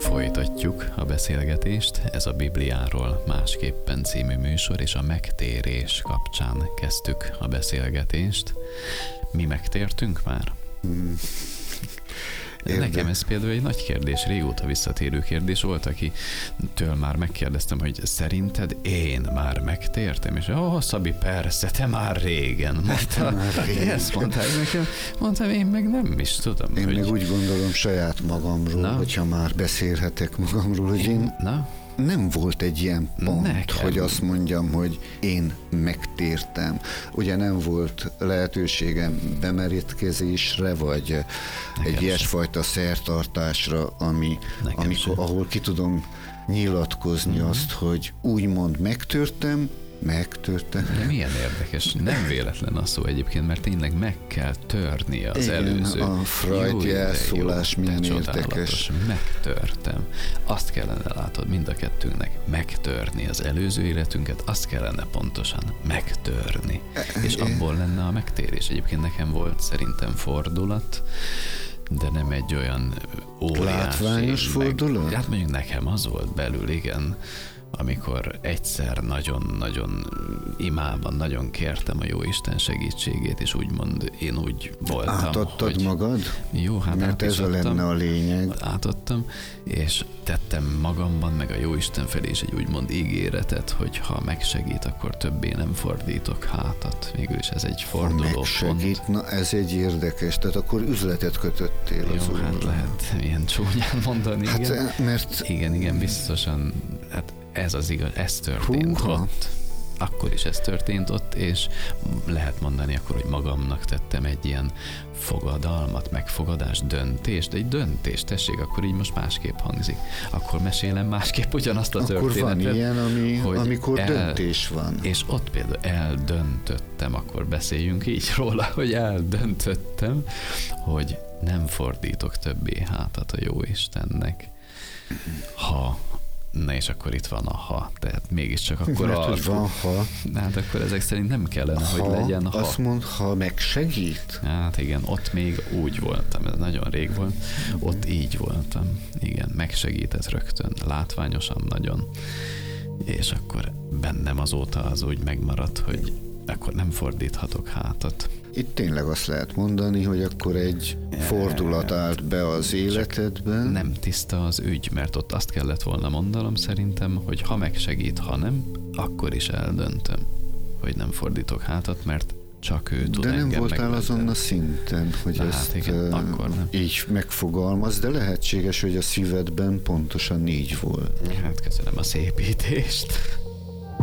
Folytatjuk a beszélgetést, ez a Bibliáról másképpen című műsor, és a megtérés kapcsán kezdtük a beszélgetést. Mi megtértünk már? Nekem ez például egy nagy kérdés, régóta visszatérő kérdés volt, akitől már megkérdeztem, hogy szerinted én már megtértem? És Szabi, persze, te már régen. Mondta, ezt mondták nekem. Mondtam, én meg nem is tudom. Én meg úgy gondolom saját magamról, hogyha már beszélhetek magamról, hogy én... Nem volt egy ilyen pont, hogy azt mondjam, hogy én megtértem. Ugye nem volt lehetőségem bemerítkezésre, vagy egy ilyesfajta szertartásra, ahol ki tudom nyilatkozni azt, hogy úgymond megtörtem. De milyen érdekes, nem véletlen a szó egyébként, mert tényleg meg kell törni az előző. A freudi elszólás milyen érdekes. Megtörtem. Azt kellene, látod, mind a kettőnknek megtörni az előző életünket, azt kellene pontosan megtörni. És abból lenne a megtérés. Egyébként nekem volt szerintem fordulat, de nem egy olyan óriási. Látványos fordulat? Hát mondjuk nekem az volt belül, igen, amikor egyszer nagyon-nagyon imában nagyon kértem a Jóisten segítségét, és úgymond én úgy voltam, átadtad hogy magad? Jó, hát mert ez lenne a lényeg. Átadtam, és tettem magamban, meg a Jóisten felé is egy úgymond ígéretet, hogy ha megsegít, akkor többé nem fordítok hátat. Végül is ez egy forduló pont. Na ez egy érdekes, tehát akkor üzletet kötöttél az Jó, hát lehet ilyen csúnyán mondani, hát, igen. Mert... Igen, biztosan, hát ez az igaz, ez történt ott. Akkor is ez történt ott, és lehet mondani akkor, hogy magamnak tettem egy ilyen fogadalmat, megfogadás, döntést, de egy döntés, tessék, akkor így most másképp hangzik. Akkor mesélem másképp ugyanazt a történetet. Akkor van ilyen, amikor döntés van. És ott például eldöntöttem, akkor beszéljünk így róla, hogy eldöntöttem, hogy nem fordítok többé hátat a Jóistennek. Na és akkor itt van a ha, tehát mégiscsak akkor mert van ha. Hát akkor ezek szerint nem kellene, hogy legyen ha. Azt mondd, ha megsegít? Hát igen, ott még úgy voltam, ez nagyon rég volt, ott így voltam. Igen, megsegített rögtön, látványosan nagyon. És akkor bennem azóta az úgy megmaradt, hogy akkor nem fordíthatok hátat. Itt tényleg azt lehet mondani, hogy akkor egy fordulat állt be az életedben. Nem tiszta az ügy, mert ott azt kellett volna mondanom szerintem, hogy ha megsegít, ha nem, akkor is eldöntöm, hogy nem fordítok hátat, mert csak ő tud engem. De nem voltál azon a szinten, hogy ezt igen, akkor nem. Így megfogalmaz, de lehetséges, hogy a szívedben pontosan így volt. Hát köszönöm a szépítést.